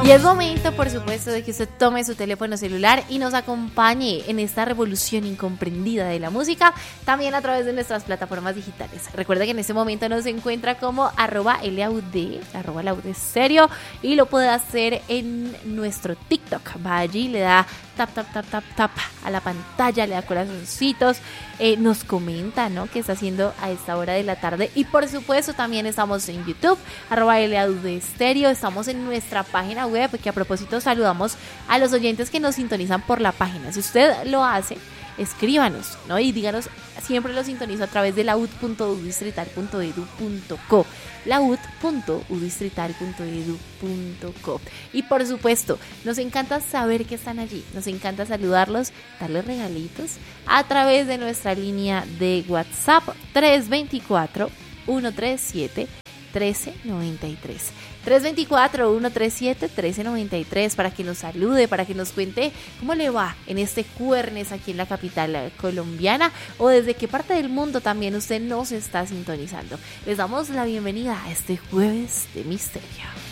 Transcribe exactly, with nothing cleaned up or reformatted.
Y es momento, por supuesto, de que usted tome su teléfono celular y nos acompañe en esta revolución incomprendida de la música, también a través de nuestras plataformas digitales. Recuerda que en este momento nos encuentra como arroba laud, arroba laud estéreo, y lo puede hacer en nuestro TikTok. Va allí, le da tap, tap, tap, tap, tap a la pantalla, le da corazoncitos, eh, nos comenta, ¿no?, qué está haciendo a esta hora de la tarde. Y por supuesto también estamos en YouTube, arroba laud estéreo, estamos en nuestra página web, que a propósito saludamos a los oyentes que nos sintonizan por la página. Si usted lo hace, escríbanos, ¿no?, y díganos, siempre lo sintonizo a través de laud punto u distrital punto edu punto co, laud punto u distrital punto edu punto co. Y por supuesto, nos encanta saber que están allí, nos encanta saludarlos, darles regalitos a través de nuestra línea de WhatsApp tres dos cuatro, uno tres siete, uno tres nueve tres. tres dos cuatro, uno tres siete, uno tres nueve tres, para que nos salude, para que nos cuente cómo le va en este jueves aquí en la capital colombiana, o desde qué parte del mundo también usted nos está sintonizando. Les damos la bienvenida a este jueves de misterio.